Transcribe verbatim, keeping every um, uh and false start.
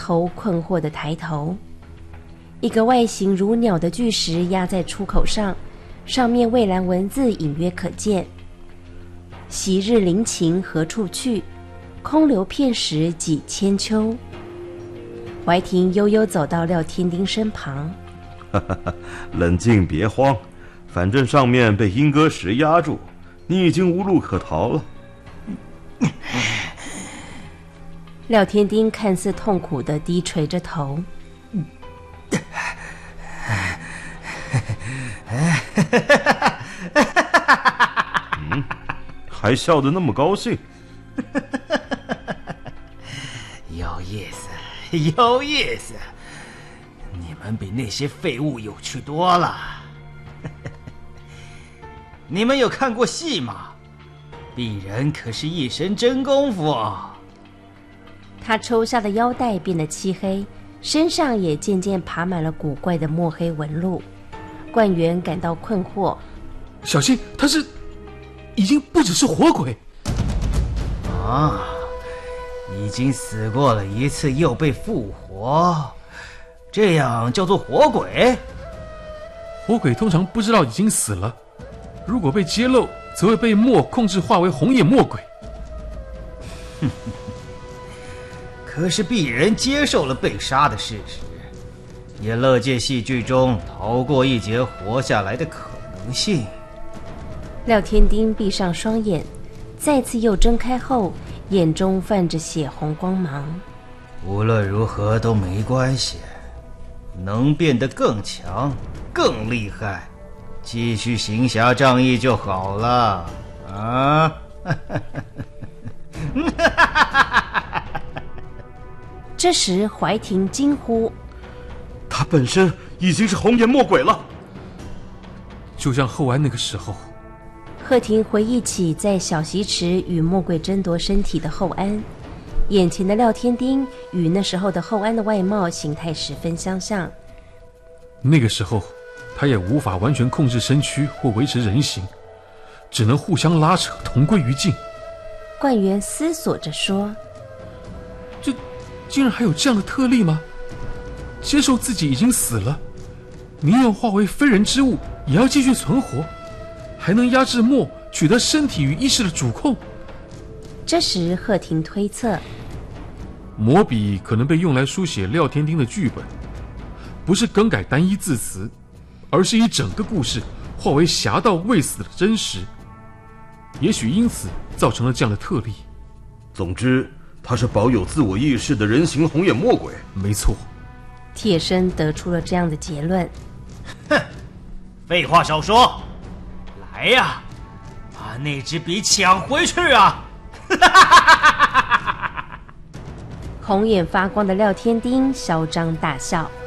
头困惑地抬头。一个外形如鸟的巨石压在出口上，上面蔚蓝文字隐约可见：昔日临情何处去？空留片时几千秋。怀廷悠悠走到廖天丁身旁， 冷静，别慌，反正上面被莺歌石压住，你已经无路可逃了。 廖天丁看似痛苦地低垂着头。 嗯，还笑得那么高兴。 有意思，有意思，你们比那些废物有趣多了。你们有看过戏吗？鄙人可是一身真功夫。 他抽下的腰带变得漆黑，身上也渐渐爬满了古怪的墨黑纹路。冠元感到困惑， 小心，他是已经不只是活鬼啊！已经死过了一次，又被复活，这样叫做活鬼？ 活鬼通常不知道已经死了，如果被揭露，则会被墨控制化为红眼墨鬼。 可是鄙人接受了被杀的事实，也乐见戏剧中逃过一劫活下来的可能性。 廖天丁闭上双眼，再次又睁开后，眼中泛着血红光芒。 无论如何都没关系，能变得更强更厉害，继续行侠仗义就好了啊。 这时怀廷惊呼， 他本身已经是红颜魔鬼了， 就像后安那个时候。 贺廷回忆起在小溪池与魔鬼争夺身体的后安，眼前的廖天丁与那时候的后安的外貌形态十分相像。 那个时候他也无法完全控制身躯或维持人形，只能互相拉扯，同归于尽。 冠元思索着说， 这竟然还有这样的特例吗？接受自己已经死了，宁愿化为非人之物也要继续存活，还能压制墨，取得身体与意识的主控。 这时贺廷推测， 魔笔可能被用来书写廖天丁的剧本，不是更改单一字词，而是以整个故事化为侠盗未死的真实，也许因此造成了这样的特例。 总之他是保有自我意识的人形红眼魔鬼。 没错， 铁生得出了这样的结论。 哼，废话少说，来呀，把那支笔抢回去啊！ 红眼发光的廖天丁嚣张大笑。